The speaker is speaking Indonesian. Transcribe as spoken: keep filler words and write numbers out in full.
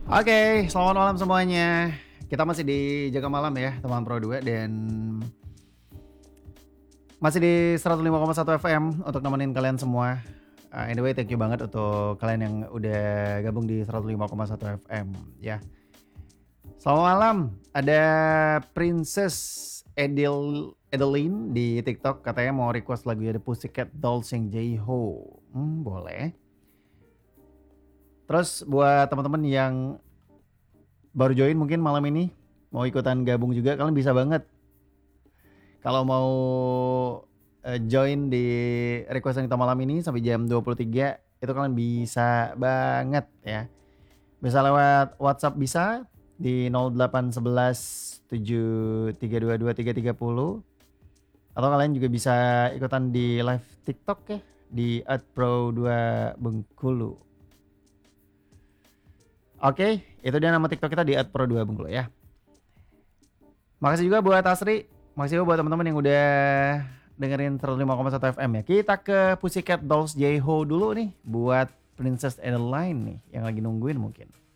Oke, selamat malam semuanya. Kita masih di Jaga Malam ya, teman Pro dua dan masih di seratus lima koma satu F M untuk nemenin kalian semua. Uh, anyway, thank you banget untuk kalian yang udah gabung di seratus lima koma satu F M ya. Selamat malam, ada Princess Edil Edeline di TikTok katanya mau request lagu The Pussycat Dolls yang J-Ho. Hmm, boleh. Terus buat teman-teman yang baru join mungkin malam ini mau ikutan gabung juga, kalian bisa banget. Kalau mau uh, join di requestan kita malam ini sampai jam dua puluh tiga itu kalian bisa banget ya. Bisa lewat WhatsApp bisa di nol delapan satu satu tujuh tiga dua dua tiga tiga nol atau kalian juga bisa ikutan di live TikTok ya di at pro dua Bengkulu. Oke, itu dia nama TikTok kita di at pro dua Bengkulu ya. Makasih juga buat Asri, makasih juga buat teman-teman yang udah dengerin seratus lima koma satu F M ya. Kita ke Pussycat Dolls J-Ho dulu nih buat Princess Adeline nih yang lagi nungguin mungkin.